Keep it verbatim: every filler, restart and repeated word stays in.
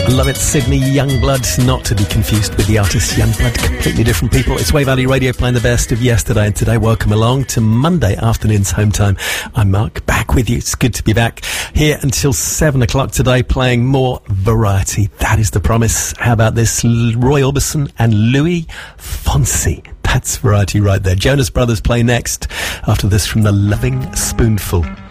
Love it, Sydney Youngblood, not to be confused with the artist Youngblood, completely different people. It's Wave Valley Radio playing the best of yesterday and today. Welcome along to Monday afternoon's home time. I'm Mark, back with you. It's good to be back here until seven o'clock today, playing more variety. That is the promise. How about this? Roy Orbison and Louis Fonsi. That's variety right there. Jonas Brothers play next after this from The Loving Spoonful.